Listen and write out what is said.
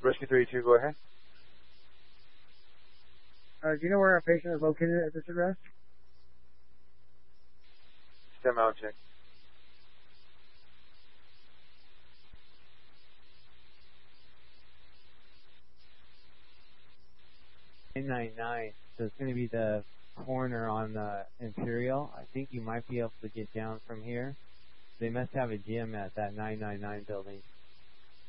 Rescue 32, go ahead. Do you know where our patient is located at this address? Stem out check. $999. So it's going to be the corner on the Imperial. I think you might be able to get down from here. They must have a gym at that 999 building.